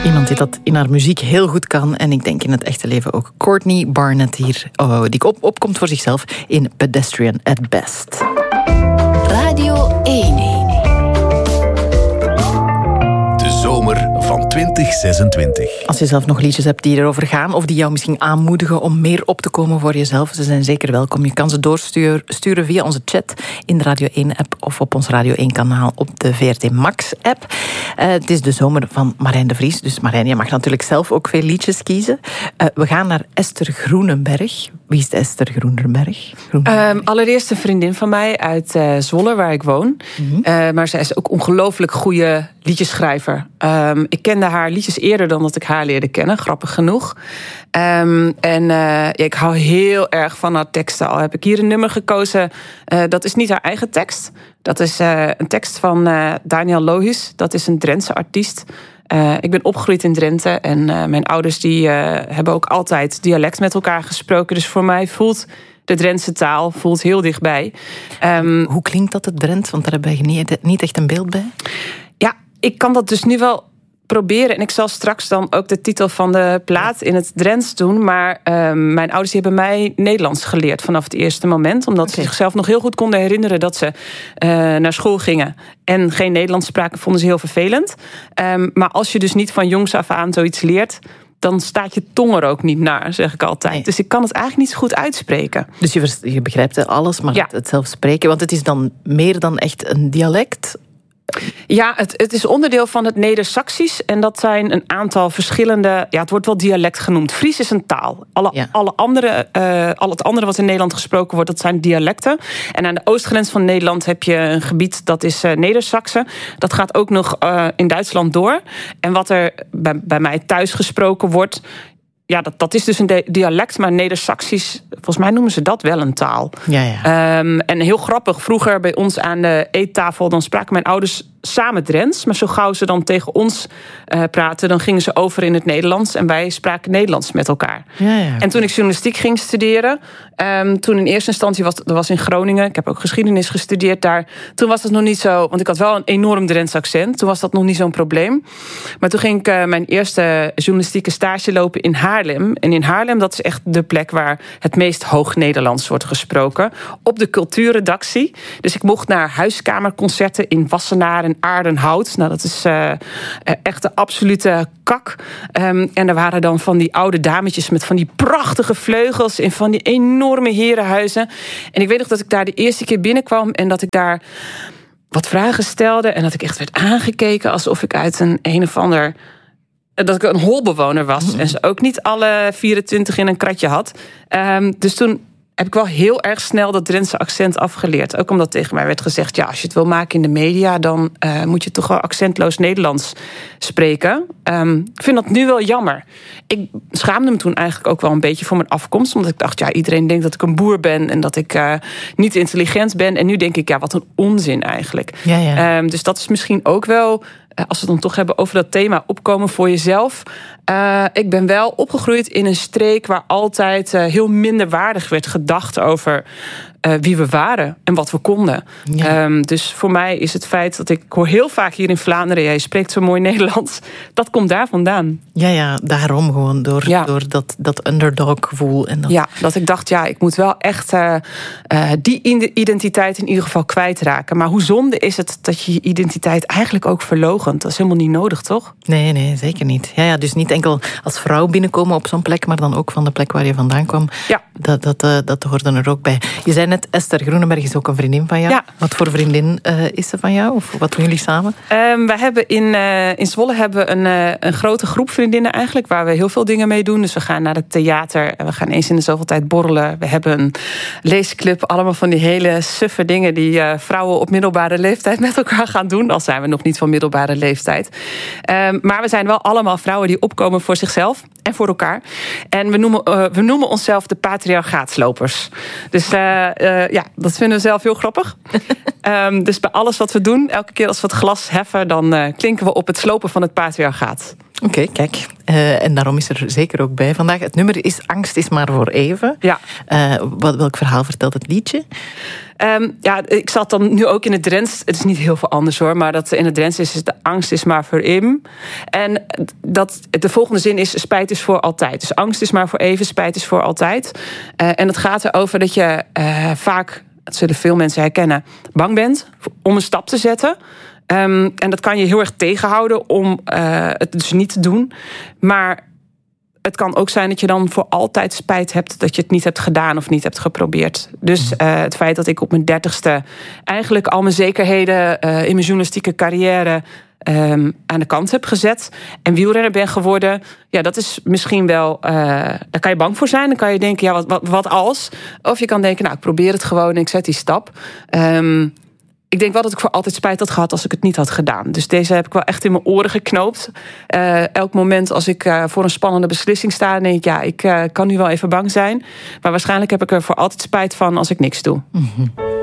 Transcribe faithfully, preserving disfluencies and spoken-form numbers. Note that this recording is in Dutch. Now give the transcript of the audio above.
Iemand die dat in haar muziek heel goed kan en ik denk in het echte leven ook. Courtney Barnett hier, oh, die op, opkomt voor zichzelf in Pedestrian at Best. Radio één. Zomer van twintig zesentwintig. Als je zelf nog liedjes hebt die erover gaan of die jou misschien aanmoedigen om meer op te komen voor jezelf, ze zijn zeker welkom. Je kan ze doorsturen via onze chat in de Radio één-app of op ons Radio één-kanaal op de V R T Max-app. Uh, het is de zomer van Marijn de Vries, dus Marijn, je mag natuurlijk zelf ook veel liedjes kiezen. Uh, we gaan naar Esther Groenenberg. Wie is Esther Groenenberg? Groenenberg? Um, allereerst een vriendin van mij uit uh, Zwolle, waar ik woon. Mm-hmm. Uh, maar zij is ook ongelooflijk goede liedjesschrijver. Um, ik kende haar liedjes eerder dan dat ik haar leerde kennen, grappig genoeg. Um, en uh, ja, ik hou heel erg van haar teksten. Al heb ik hier een nummer gekozen, uh, dat is niet haar eigen tekst. Dat is uh, een tekst van uh, Daniel Lohuis. Dat is een Drentse artiest. Uh, ik ben opgegroeid in Drenthe en uh, mijn ouders die, uh, hebben ook altijd dialect met elkaar gesproken. Dus voor mij voelt de Drentse taal voelt heel dichtbij. Um, Hoe klinkt dat, het Drents? Want daar heb je niet, niet echt een beeld bij. Ja, ik kan dat dus nu wel proberen. En ik zal straks dan ook de titel van de plaat in het Drents doen. Maar um, mijn ouders die hebben mij Nederlands geleerd vanaf het eerste moment. Omdat okay. ze zichzelf nog heel goed konden herinneren dat ze uh, naar school gingen. En geen Nederlands spraken, vonden ze heel vervelend. Um, maar als je dus niet van jongs af aan zoiets leert, dan staat je tong er ook niet naar, zeg ik altijd. Nee. Dus ik kan het eigenlijk niet zo goed uitspreken. Dus je, je begrijpt alles, maar ja. het zelf spreken. Want het is dan meer dan echt een dialect. Ja, het, het is onderdeel van het Neder-Saxisch. En dat zijn een aantal verschillende, ja, het wordt wel dialect genoemd. Fries is een taal. Alle, ja. alle andere, uh, al het andere wat in Nederland gesproken wordt, dat zijn dialecten. En aan de oostgrens van Nederland heb je een gebied, dat is uh, Neder-Saxen. Dat gaat ook nog uh, in Duitsland door. En wat er bij, bij mij thuis gesproken wordt, ja, dat, dat is dus een dialect, maar Neder-Saxisch, volgens mij noemen ze dat wel een taal. Ja, ja. Um, en heel grappig, vroeger bij ons aan de eettafel, dan spraken mijn ouders samen Drents, maar zo gauw ze dan tegen ons uh, praten, dan gingen ze over in het Nederlands en wij spraken Nederlands met elkaar. Ja, ja. En toen ik journalistiek ging studeren, um, toen in eerste instantie was, dat was in Groningen, ik heb ook geschiedenis gestudeerd daar, toen was dat nog niet zo, want ik had wel een enorm Drents accent, toen was dat nog niet zo'n probleem. Maar toen ging ik uh, mijn eerste journalistieke stage lopen in Haarlem. En in Haarlem, dat is echt de plek waar het meest hoog Nederlands wordt gesproken. Op de cultuurredactie. Dus ik mocht naar huiskamerconcerten in Wassenaar en Aardenhout. Nou, dat is uh, echt de absolute kak. Um, en er waren dan van die oude dametjes met van die prachtige vleugels in van die enorme herenhuizen. En ik weet nog dat ik daar de eerste keer binnenkwam en dat ik daar wat vragen stelde en dat ik echt werd aangekeken alsof ik uit een een of ander, dat ik een holbewoner was. Mm-hmm. En ze ook niet alle vierentwintig in een kratje had. Um, dus toen heb ik wel heel erg snel dat Drentse accent afgeleerd. Ook omdat tegen mij werd gezegd, ja, als je het wil maken in de media, dan uh, moet je toch wel accentloos Nederlands spreken. Um, ik vind dat nu wel jammer. Ik schaamde me toen eigenlijk ook wel een beetje voor mijn afkomst. Omdat ik dacht, ja, iedereen denkt dat ik een boer ben en dat ik uh, niet intelligent ben. En nu denk ik, ja, wat een onzin eigenlijk. Ja, ja. Um, dus dat is misschien ook wel, als we het dan toch hebben over dat thema opkomen voor jezelf. Uh, ik ben wel opgegroeid in een streek waar altijd uh, heel minderwaardig werd gedacht over uh, wie we waren en wat we konden. Ja. Um, dus voor mij is het feit dat ik, ik hoor heel vaak hier in Vlaanderen, jij spreekt zo mooi Nederlands, dat komt daar vandaan. Ja, ja, daarom gewoon, door, ja. door dat, dat underdog gevoel. En dat... Ja, dat ik dacht, ja, ik moet wel echt uh, uh, die identiteit in ieder geval kwijtraken. Maar hoe zonde is het dat je je identiteit eigenlijk ook verloochent? Dat is helemaal niet nodig, toch? Nee, nee, zeker niet. Ja, ja, dus niet enkel als vrouw binnenkomen op zo'n plek, maar dan ook van de plek waar je vandaan kwam. Ja. Dat, dat, uh, dat hoorde er ook bij. Je zei net, Esther Groenenberg is ook een vriendin van jou. Ja. Wat voor vriendin uh, is ze van jou? Of wat doen jullie samen? Um, wij hebben in, uh, in Zwolle hebben we een, uh, een grote groep vriendinnen eigenlijk, waar we heel veel dingen mee doen. Dus we gaan naar het theater, we gaan eens in de zoveel tijd borrelen. We hebben een leesclub, allemaal van die hele suffe dingen die uh, vrouwen op middelbare leeftijd met elkaar gaan doen. Al zijn we nog niet van middelbare leeftijd. Um, maar we zijn wel allemaal vrouwen die opkomen voor zichzelf en voor elkaar. En we noemen, uh, we noemen onszelf de patriarchaatslopers. Dus uh, uh, ja, dat vinden we zelf heel grappig. um, dus bij alles wat we doen, elke keer als we het glas heffen, dan uh, klinken we op het slopen van het patriarchaat. Oké, okay, kijk. Uh, en daarom is er zeker ook bij vandaag. Het nummer is Angst is maar voor even. Ja. Uh, wat, welk verhaal vertelt het liedje? Um, ja, ik zat dan nu ook in het Drents. Het is niet heel veel anders hoor, maar dat in het Drents is het de angst is maar voor even. En dat, de volgende zin is spijt is voor altijd. Dus angst is maar voor even, spijt is voor altijd. Uh, en het gaat erover dat je uh, vaak, dat zullen veel mensen herkennen, bang bent om een stap te zetten. Um, en dat kan je heel erg tegenhouden om uh, het dus niet te doen. Maar het kan ook zijn dat je dan voor altijd spijt hebt dat je het niet hebt gedaan of niet hebt geprobeerd. Dus uh, het feit dat ik op mijn dertigste eigenlijk al mijn zekerheden uh, in mijn journalistieke carrière um, aan de kant heb gezet en wielrenner ben geworden, ja, dat is misschien wel, uh, daar kan je bang voor zijn. Dan kan je denken, ja, wat, wat, wat als? Of je kan denken, nou, ik probeer het gewoon en ik zet die stap. Um, Ik denk wel dat ik voor altijd spijt had gehad als ik het niet had gedaan. Dus deze heb ik wel echt in mijn oren geknoopt. Uh, elk moment als ik uh, voor een spannende beslissing sta, denk ik, ja, ik uh, kan nu wel even bang zijn. Maar waarschijnlijk heb ik er voor altijd spijt van als ik niks doe. Mm-hmm.